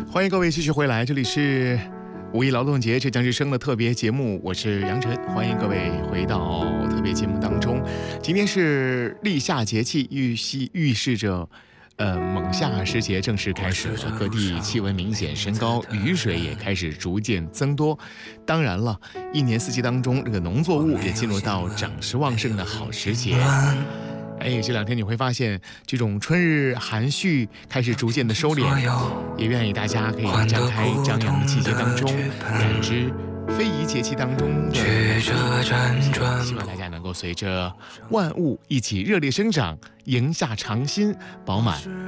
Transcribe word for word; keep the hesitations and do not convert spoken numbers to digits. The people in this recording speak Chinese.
欢迎各位继续回来，这里是五一劳动节浙江之声的特别节目，我是杨晨，欢迎各位回到特别节目当中。今天是立夏节气，预系预示着呃，猛夏时节正式开始了，各地气温明显升高，雨水也开始逐渐增多。当然了，一年四季当中，这个农作物也进入到长势旺盛的好时节。哎，这两天你会发现，这种春日含蓄开始逐渐的收敛，也愿意大家可以展开张扬的季节当中，感知非遗节气当中的，希望大家能够随着万物一起热烈生长，迎夏长新，饱满